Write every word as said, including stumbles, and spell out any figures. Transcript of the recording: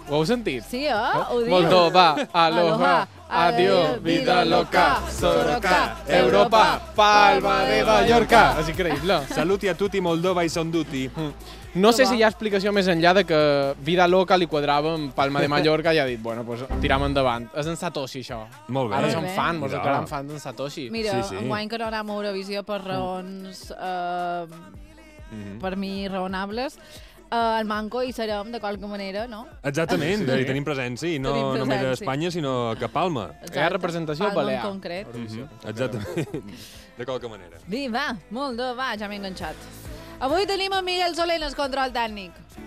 Ho heu sentit? Sí, eh? Ho diu. Moldova, aloha, adiós, vida loca, Soroka, Europa, Palma de Mallorca. És increïble. Saluti a tutti Moldova i Sonduti. No sé si hi ha explicació més enllà de que vida loca li quadrava amb Palma de Mallorca i ha dit, bueno, pues tiram endavant. És en Satoshi, això. Molt bé. Ara Molt som bé. fan, mos Mira. declarem fans d'en Satoshi. Mira, Sí, sí. enguany que no anem a Eurovisió per raons, eh, Mhm. per mi, raonables, eh, el Manco hi serem de qualque manera, no? Exactament, hi tenim presència i no Tenim només a presència. Espanya, sinó a Palma. Exacte. Hi ha representació Palma balear. en concret. Exactament. De qualque manera. Vinga, va, molt de va, ja m'he enganxat. Avui tenim en Miguel Soler en el control tècnic.